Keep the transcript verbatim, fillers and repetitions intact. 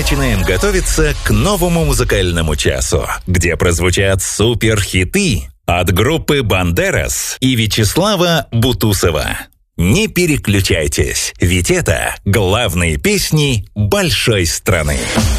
начинаем готовиться к новому музыкальному часу, где прозвучат суперхиты от группы «Бандерас» и Вячеслава Бутусова. Не переключайтесь, ведь это главные песни большой страны.